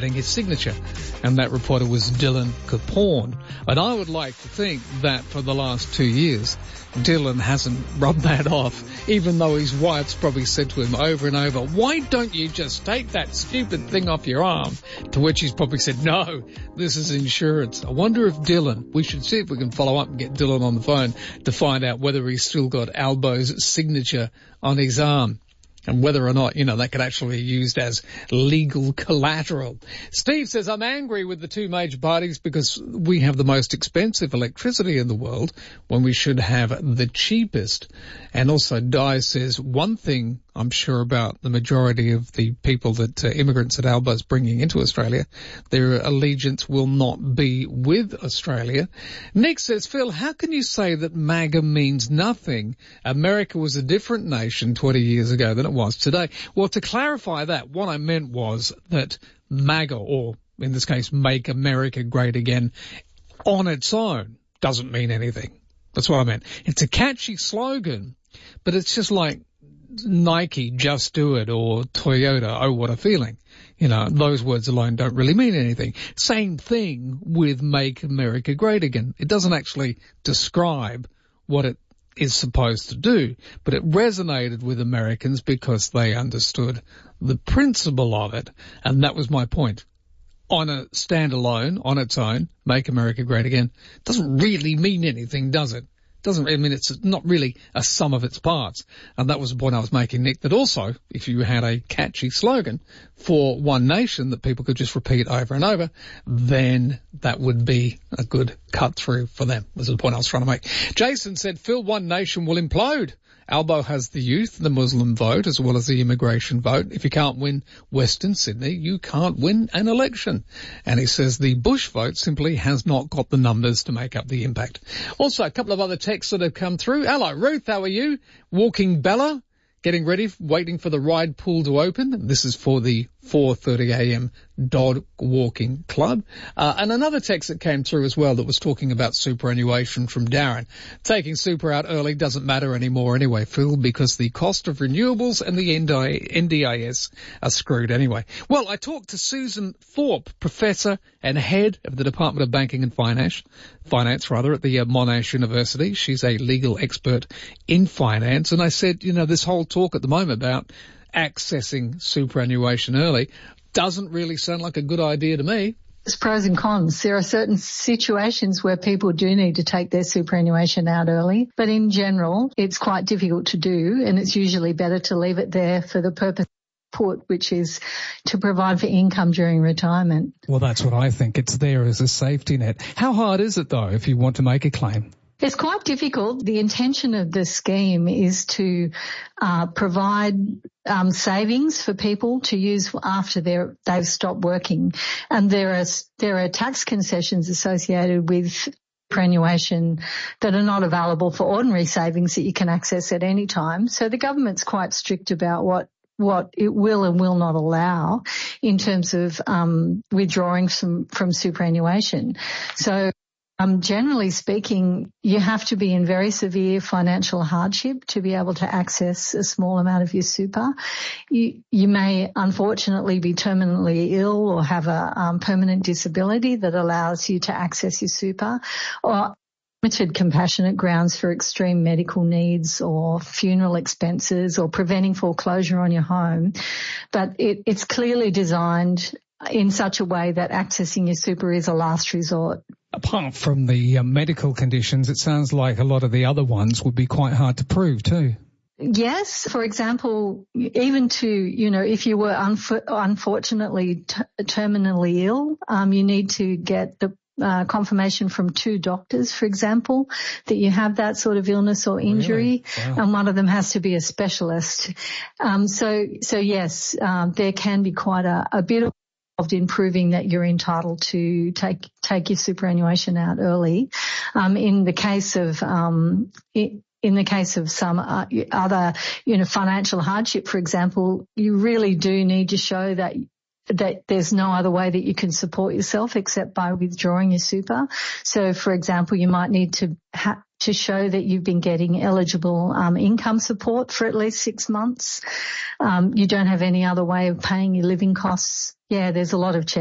adding his signature. And that reporter was Dylan Capone. And I would like to think that for the last 2 years, Dylan hasn't rubbed that off, even though his wife's probably said to him over and over, why don't you just take that stupid thing off your arm? To which he's probably said, no, this is insurance. I wonder if Dylan, we should see if we can follow up and get Dylan on the phone to find out whether he's still got Albo's signature on his arm. And whether or not, that could actually be used as legal collateral. Steve says, I'm angry with the two major parties because we have the most expensive electricity in the world when we should have the cheapest. And also Di says, one thing I'm sure about the majority of the people that immigrants at Alba's bringing into Australia, their allegiance will not be with Australia. Nick says, Phil, how can you say that MAGA means nothing? America was a different nation 20 years ago than it was today. Well, to clarify that, what I meant was that MAGA, or in this case, Make America Great Again, on its own doesn't mean anything. That's what I meant. It's a catchy slogan, but it's just like Nike, just do it, or Toyota, oh, what a feeling. Those words alone don't really mean anything. Same thing with Make America Great Again. It doesn't actually describe what it is supposed to do, but it resonated with Americans because they understood the principle of it, and that was my point. On a standalone, on its own, Make America Great Again doesn't really mean anything, does it? It's not really a sum of its parts. And that was the point I was making, Nick, that also, if you had a catchy slogan for one nation that people could just repeat over and over, then that would be a good cut through for them, was the point I was trying to make. Jason said, Phil, one nation will implode. Albo has the youth, the Muslim vote, as well as the immigration vote. If you can't win Western Sydney, you can't win an election. And he says the Bush vote simply has not got the numbers to make up the impact. Also, a couple of other texts that have come through. Hello, Ruth, how are you? Walking Bella, getting ready, waiting for the ride pool to open. This is for the 4:30 a.m. dog walking club. And another text that came through as well that was talking about superannuation from Darren. Taking super out early doesn't matter anymore anyway, Phil, because the cost of renewables and the NDIS are screwed anyway. Well, I talked to Susan Thorpe, professor and head of the Department of Banking and Finance at the Monash University. She's a legal expert in finance. And I said, this whole talk at the moment about accessing superannuation early doesn't really sound like a good idea to me. There's pros and cons. There are certain situations where people do need to take their superannuation out early, but in general, it's quite difficult to do, and it's usually better to leave it there for the purpose put, which is to provide for income during retirement. Well, that's what I think. It's there as a safety net. How hard is it, though, if you want to make a claim? It's quite difficult. The intention of the scheme is to provide savings for people to use after they've stopped working. And there are tax concessions associated with superannuation that are not available for ordinary savings that you can access at any time. So the government's quite strict about what it will and will not allow in terms of withdrawing from superannuation. So generally speaking, you have to be in very severe financial hardship to be able to access a small amount of your super. You may unfortunately be terminally ill or have a permanent disability that allows you to access your super, or limited compassionate grounds for extreme medical needs or funeral expenses or preventing foreclosure on your home. But it's clearly designed in such a way that accessing your super is a last resort. Apart from the medical conditions, it sounds like a lot of the other ones would be quite hard to prove too. Yes. For example, even if you were unfortunately terminally ill, you need to get the confirmation from 2 doctors, for example, that you have that sort of illness or injury. Really? Wow. And one of them has to be a specialist. So yes, there can be quite a bit of in proving that you're entitled to take your superannuation out early. In the case of some other, financial hardship, for example, you really do need to show that there's no other way that you can support yourself except by withdrawing your super. So, for example, you might need to show that you've been getting eligible income support for at least 6 months. You don't have any other way of paying your living costs. Yeah, there's a lot of